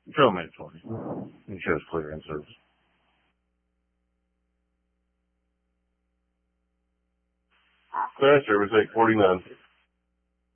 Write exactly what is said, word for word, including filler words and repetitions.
Trail mandatory. It shows clear in service. Clear in service, eight forty-nine.